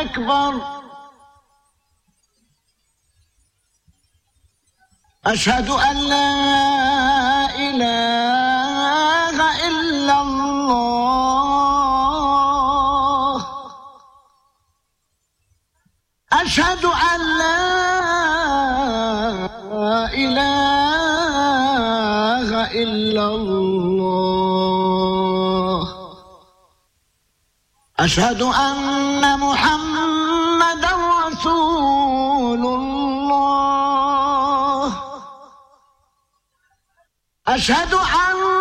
أكبر. أشهد أن لا إله إلا الله. أشهد أن لا إله إلا الله. أشهد أن محمدا رسول الله. أشهد أن